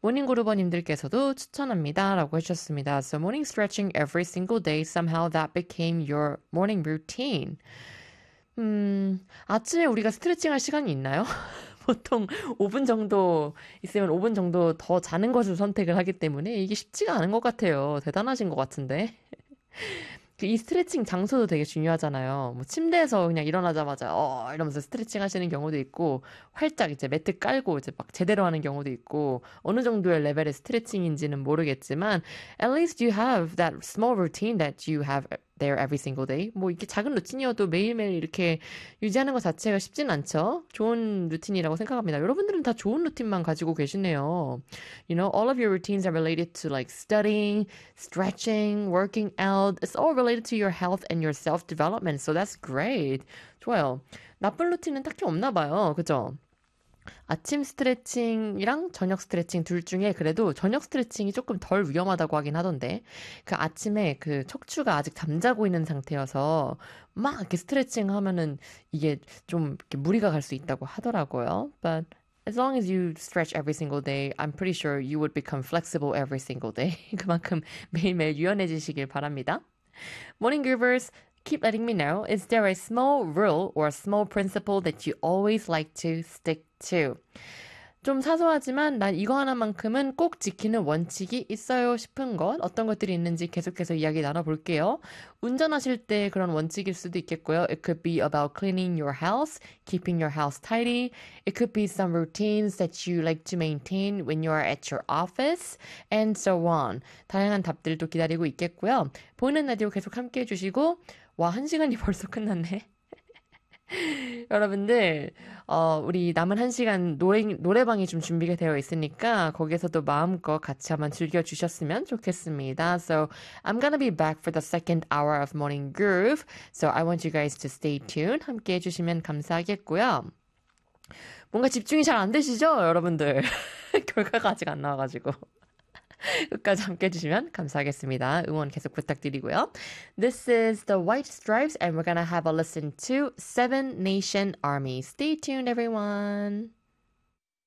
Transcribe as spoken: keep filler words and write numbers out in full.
모닝그루버님들께서도 추천합니다. 라고 해주셨습니다. So morning stretching every single day, somehow that became your morning routine. 음, 아침에 우리가 스트레칭 할 시간이 있나요? 보통 오 분 정도 있으면 오 분 정도 더 자는 것을 선택을 하기 때문에 이게 쉽지가 않은 것 같아요. 대단하신 것 같은데. 이 스트레칭 장소도 되게 중요하잖아요. 뭐 침대에서 그냥 일어나자마자 어 이러면서 스트레칭 하시는 경우도 있고 활짝 이제 매트 깔고 이제 막 제대로 하는 경우도 있고 어느 정도의 레벨의 스트레칭인지는 모르겠지만 at least you have that small routine that you have there every single day. 뭐 이게 작은 루틴이어도 매일매일 이렇게 유지하는 것 자체가 쉽진 않죠. 좋은 루틴이라고 생각합니다. 여러분들은 다 좋은 루틴만 가지고 계시네요. You know, all of your routines are related to like studying, stretching, working out. It's all related to your health and your self-development. So that's great. 좋아요. 나쁜 루틴은 딱히 없나 봐요. 그죠? 아침 스트레칭이랑 저녁 스트레칭 둘 중에 그래도 저녁 스트레칭이 조금 덜 위험하다고 하긴 하던데 그 아침에 그 척추가 아직 잠자고 있는 상태여서 막 이렇게 스트레칭 하면은 이게 좀 이렇게 무리가 갈 수 있다고 하더라고요. But as long as you stretch every single day, I'm pretty sure you would become flexible every single day. 그만큼 매일매일 유연해지시길 바랍니다. Morning Groovers, keep letting me know, is there a small rule or a small principle that you always like to stick to? 좀 사소하지만 난 이거 하나만큼은 꼭 지키는 원칙이 있어요 싶은 것, 어떤 것들이 있는지 계속해서 이야기 나눠볼게요. 운전하실 때 그런 원칙일 수도 있겠고요. It could be about cleaning your house, keeping your house tidy. It could be some routines that you like to maintain when you are at your office, and so on. 다양한 답들도 기다리고 있겠고요. 보이는 라디오 계속 함께 해주시고, 와, 한 시간이 벌써 끝났네. 여러분들, 어, 우리 남은 한 시간 노래, 노래방이 좀 준비가 되어 있으니까 거기에서도 마음껏 같이 한번 즐겨주셨으면 좋겠습니다. So, I'm gonna be back for the second hour of Morning Groove. So, I want you guys to stay tuned. 함께 해주시면 감사하겠고요. 뭔가 집중이 잘 안 되시죠, 여러분들? 결과가 아직 안 나와가지고. 끝까지 함께 해주시면 감사하겠습니다. 응원 계속 부탁드리고요. This is the White Stripes and we're gonna have a listen to Seven Nation Army. Stay tuned, everyone.